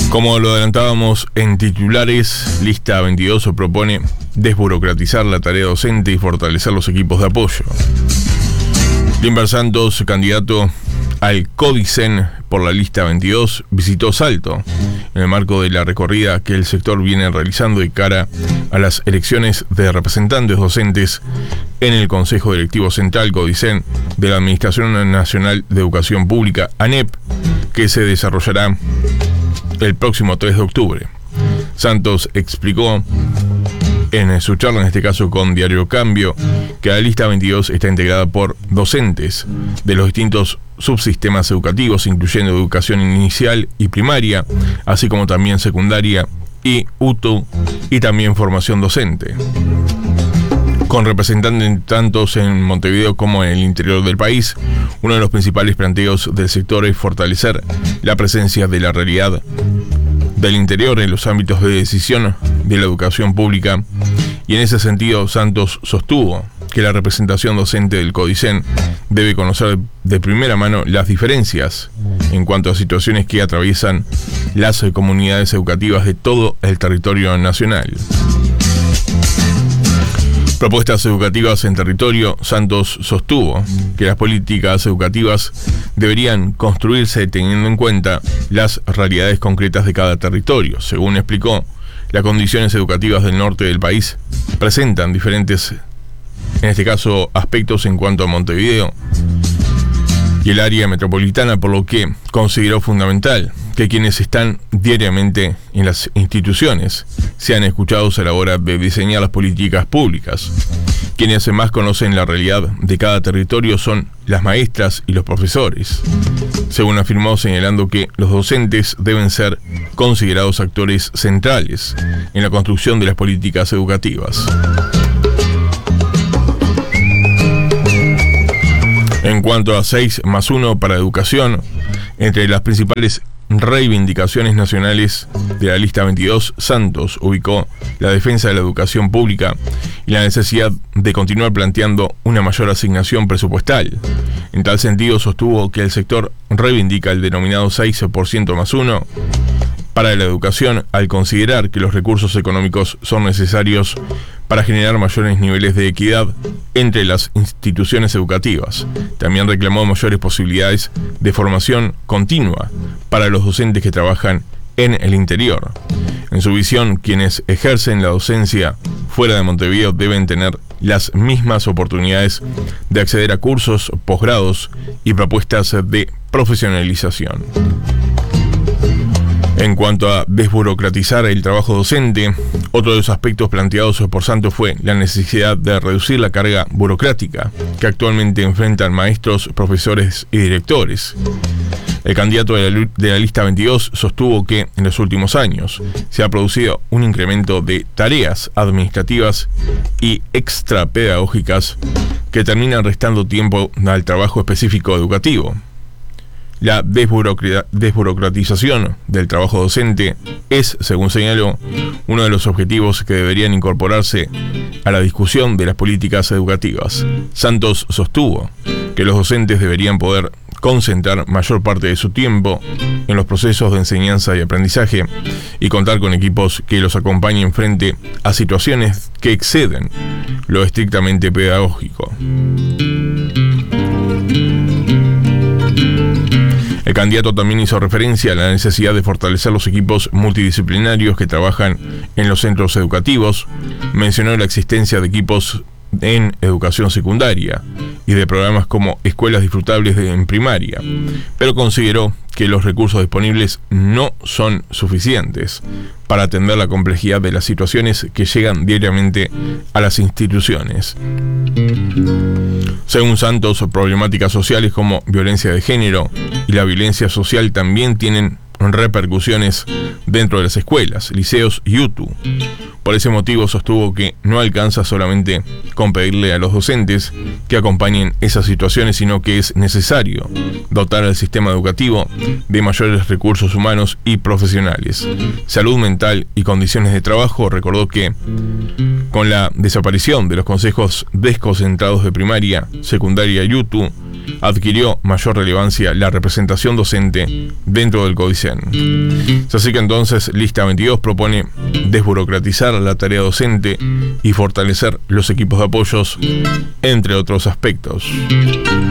Como lo adelantábamos en titulares, Lista 22 propone desburocratizar la tarea docente y fortalecer los equipos de apoyo. Limber Santos, candidato al Codicen por la Lista 22, visitó Salto en el marco de la recorrida que el sector viene realizando de cara a las elecciones de representantes docentes en el Consejo Directivo Central Codicen de la Administración Nacional de Educación Pública, ANEP, que se desarrollará el próximo 3 de octubre. Santos explicó en su charla, en este caso con Diario Cambio, que la Lista 22 está integrada por docentes de los distintos subsistemas educativos, incluyendo educación inicial y primaria, así como también secundaria y UTU, y también formación docente, con representantes tantos en Montevideo como en el interior del país. Uno de los principales planteos del sector es fortalecer la presencia de la realidad del interior en los ámbitos de decisión de la educación pública, y en ese sentido Santos sostuvo que la representación docente del Codicen debe conocer de primera mano las diferencias en cuanto a situaciones que atraviesan las comunidades educativas de todo el territorio nacional. Propuestas educativas en territorio. Santos sostuvo que las políticas educativas deberían construirse teniendo en cuenta las realidades concretas de cada territorio. Según explicó, las condiciones educativas del norte del país presentan diferentes, en este caso, aspectos en cuanto a Montevideo y el área metropolitana, por lo que consideró fundamental que quienes están diariamente en las instituciones sean escuchados a la hora de diseñar las políticas públicas. Quienes más conocen la realidad de cada territorio son las maestras y los profesores, según afirmó, señalando que los docentes deben ser considerados actores centrales en la construcción de las políticas educativas. En cuanto a 6+1 para educación, entre las principales reivindicaciones nacionales de la Lista 22, Santos ubicó la defensa de la educación pública y la necesidad de continuar planteando una mayor asignación presupuestal. En tal sentido, sostuvo que el sector reivindica el denominado 6%+1 para la educación, al considerar que los recursos económicos son necesarios para generar mayores niveles de equidad entre las instituciones educativas. También reclamó mayores posibilidades de formación continua para los docentes que trabajan en el interior. En su visión, quienes ejercen la docencia fuera de Montevideo deben tener las mismas oportunidades de acceder a cursos, posgrados y propuestas de profesionalización. En cuanto a desburocratizar el trabajo docente, otro de los aspectos planteados por Santos fue la necesidad de reducir la carga burocrática que actualmente enfrentan maestros, profesores y directores. El candidato de la Lista 22 sostuvo que en los últimos años se ha producido un incremento de tareas administrativas y extrapedagógicas que terminan restando tiempo al trabajo específico educativo. La desburocratización del trabajo docente es, según señaló, uno de los objetivos que deberían incorporarse a la discusión de las políticas educativas. Santos sostuvo que los docentes deberían poder concentrar mayor parte de su tiempo en los procesos de enseñanza y aprendizaje y contar con equipos que los acompañen frente a situaciones que exceden lo estrictamente pedagógico. El candidato también hizo referencia a la necesidad de fortalecer los equipos multidisciplinarios que trabajan en los centros educativos. Mencionó la existencia de equipos en educación secundaria y de programas como escuelas disfrutables en primaria, pero consideró que los recursos disponibles no son suficientes para atender la complejidad de las situaciones que llegan diariamente a las instituciones. Según Santos, problemáticas sociales como violencia de género y la violencia social también tienen repercusiones dentro de las escuelas, liceos y UTU. Por ese motivo sostuvo que no alcanza solamente con pedirle a los docentes que acompañen esas situaciones, sino que es necesario dotar al sistema educativo de mayores recursos humanos y profesionales, salud mental y condiciones de trabajo. Recordó que con la desaparición de los consejos desconcentrados de primaria, secundaria y UTU, adquirió mayor relevancia la representación docente dentro del CODICEN. Así que entonces Lista 22 propone desburocratizar la tarea docente y fortalecer los equipos de apoyos, entre otros aspectos.